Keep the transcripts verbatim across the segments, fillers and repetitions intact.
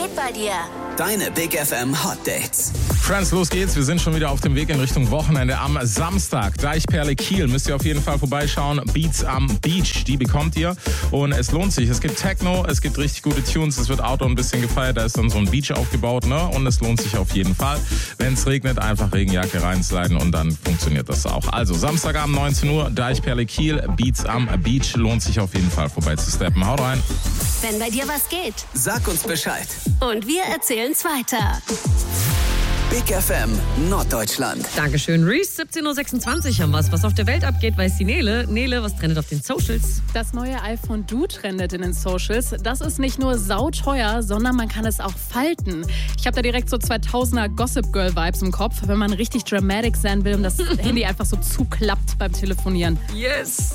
geht bei dir? Deine Big F M Hot Dates. Friends, los geht's. Wir sind schon wieder auf dem Weg in Richtung Wochenende am Samstag. Deichperle Kiel. Müsst ihr auf jeden Fall vorbeischauen. Beats am Beach, die bekommt ihr. Und es lohnt sich. Es gibt Techno, es gibt richtig gute Tunes. Es wird Outdoor ein bisschen gefeiert. Da ist dann so ein Beach aufgebaut, ne? Und es lohnt sich auf jeden Fall. Wenn es regnet, einfach Regenjacke reinsliden und dann funktioniert das auch. Also Samstagabend neunzehn Uhr, Deichperle Kiel, Beats am Beach. Lohnt sich auf jeden Fall vorbei zu steppen. Haut rein. Wenn bei dir was geht. Sag uns Bescheid. Und wir erzählen's weiter. Big F M Norddeutschland. Dankeschön, Reese. siebzehn Uhr sechsundzwanzig haben wir's. Was auf der Welt abgeht, weiß die Nele. Nele, was trendet auf den Socials? Das neue iPhone Du trendet in den Socials. Das ist nicht nur sauteuer, sondern man kann es auch falten. Ich habe da direkt so zweitausender Gossip Girl Vibes im Kopf, wenn man richtig dramatic sein will und das Handy einfach so zuklappt beim Telefonieren. Yes!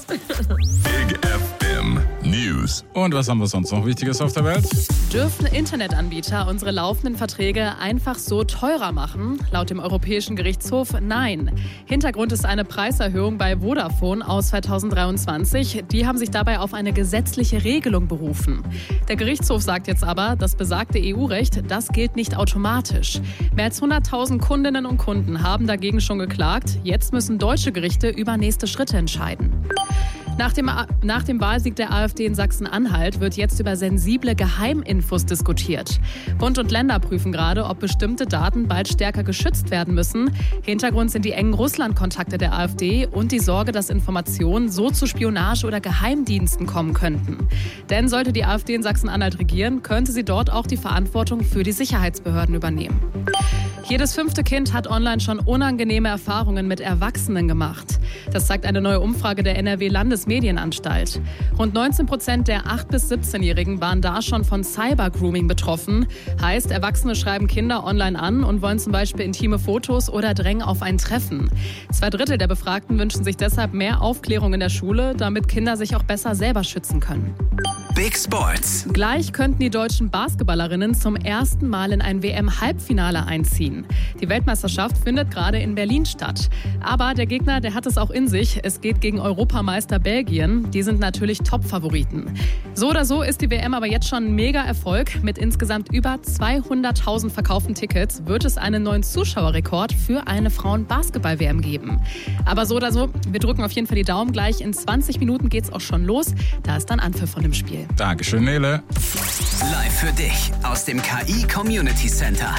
Big F M News. Und was haben wir sonst noch Wichtiges auf der Welt? Dürfen Internetanbieter unsere laufenden Verträge einfach so teurer machen? Laut dem Europäischen Gerichtshof nein. Hintergrund ist eine Preiserhöhung bei Vodafone aus zweitausenddreiundzwanzig. Die haben sich dabei auf eine gesetzliche Regelung berufen. Der Gerichtshof sagt jetzt aber, das besagte E U-Recht, das gilt nicht automatisch. Mehr als hunderttausend Kundinnen und Kunden haben dagegen schon geklagt. Jetzt müssen deutsche Gerichte über nächste Schritte entscheiden. Nach dem, nach dem Wahlsieg der AfD in Sachsen-Anhalt wird jetzt über sensible Geheiminfos diskutiert. Bund und Länder prüfen gerade, ob bestimmte Daten bald stärker geschützt werden müssen. Hintergrund sind die engen Russland-Kontakte der AfD und die Sorge, dass Informationen so zu Spionage oder Geheimdiensten kommen könnten. Denn sollte die AfD in Sachsen-Anhalt regieren, könnte sie dort auch die Verantwortung für die Sicherheitsbehörden übernehmen. Jedes fünfte Kind hat online schon unangenehme Erfahrungen mit Erwachsenen gemacht. Das zeigt eine neue Umfrage der N R W-Landesmedienanstalt. Rund neunzehn Prozent der acht- bis siebzehnjährigen waren da schon von Cybergrooming betroffen. Heißt, Erwachsene schreiben Kinder online an und wollen zum Beispiel intime Fotos oder drängen auf ein Treffen. Zwei Drittel der Befragten wünschen sich deshalb mehr Aufklärung in der Schule, damit Kinder sich auch besser selber schützen können. Big Sports. Gleich könnten die deutschen Basketballerinnen zum ersten Mal in ein W M-Halbfinale einziehen. Die Weltmeisterschaft findet gerade in Berlin statt. Aber der Gegner, der hat es auch in sich. Es geht gegen Europameister Belgien. Die sind natürlich Top-Favoriten. So oder so ist die W M aber jetzt schon ein Mega-Erfolg. Mit insgesamt über zweihunderttausend verkauften Tickets wird es einen neuen Zuschauerrekord für eine Frauen-Basketball-W M geben. Aber so oder so, wir drücken auf jeden Fall die Daumen. Gleich in zwanzig Minuten geht's auch schon los. Da ist dann Anpfiff von dem Spiel. Dankeschön, Nele. Live für dich aus dem K I Community Center.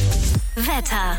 Wetter.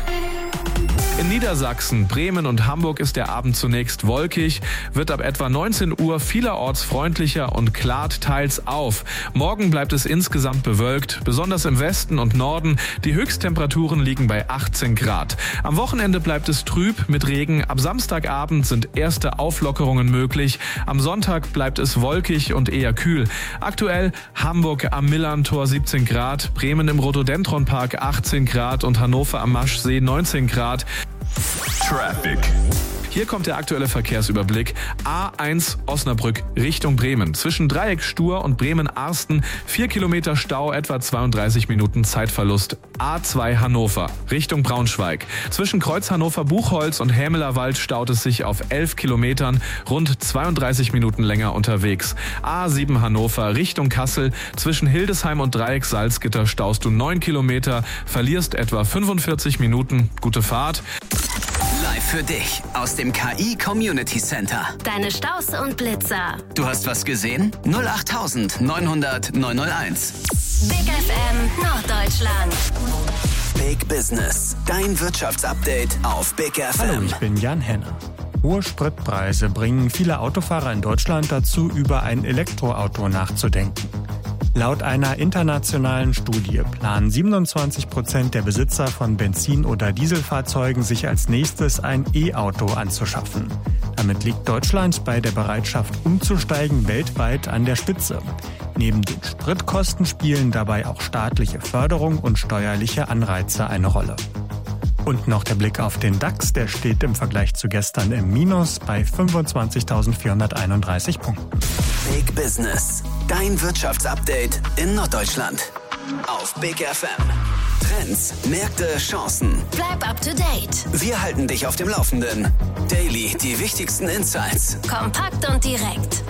In Niedersachsen, Bremen und Hamburg ist der Abend zunächst wolkig, wird ab etwa neunzehn Uhr vielerorts freundlicher und klart teils auf. Morgen bleibt es insgesamt bewölkt, besonders im Westen und Norden. Die Höchsttemperaturen liegen bei achtzehn Grad. Am Wochenende bleibt es trüb mit Regen. Ab Samstagabend sind erste Auflockerungen möglich. Am Sonntag bleibt es wolkig und eher kühl. Aktuell Hamburg am Millantor siebzehn Grad, Bremen im Rhododendronpark achtzehn Grad und Hannover am Maschsee neunzehn Grad. Traffic. Hier kommt der aktuelle Verkehrsüberblick. A eins Osnabrück Richtung Bremen. Zwischen Dreieck Stur und Bremen-Arsten vier Kilometer Stau, etwa zweiunddreißig Minuten Zeitverlust. A zwei Hannover Richtung Braunschweig. Zwischen Kreuz Hannover-Buchholz und Hämelerwald staut es sich auf elf Kilometern, rund zweiunddreißig Minuten länger unterwegs. A sieben Hannover Richtung Kassel. Zwischen Hildesheim und Dreieck Salzgitter staust du neun Kilometer, verlierst etwa fünfundvierzig Minuten. Gute Fahrt. Live für dich aus dem K I Community Center. Deine Staus und Blitzer. Du hast was gesehen? null acht neunhundert neunhunderteins. Big F M Norddeutschland. Big Business. Dein Wirtschaftsupdate auf Big F M. Hallo, ich bin Jan Henner. Hohe Spritpreise bringen viele Autofahrer in Deutschland dazu, über ein Elektroauto nachzudenken. Laut einer internationalen Studie planen siebenundzwanzig Prozent der Besitzer von Benzin- oder Dieselfahrzeugen, sich als nächstes ein E-Auto anzuschaffen. Damit liegt Deutschland bei der Bereitschaft umzusteigen weltweit an der Spitze. Neben den Spritkosten spielen dabei auch staatliche Förderung und steuerliche Anreize eine Rolle. Und noch der Blick auf den DAX, der steht im Vergleich zu gestern im Minus bei fünfundzwanzigtausendvierhunderteinunddreißig Punkten. Big Business. Dein Wirtschaftsupdate in Norddeutschland. Auf Big F M. Trends, Märkte, Chancen. Bleib up to date. Wir halten dich auf dem Laufenden. Daily die wichtigsten Insights. Kompakt und direkt.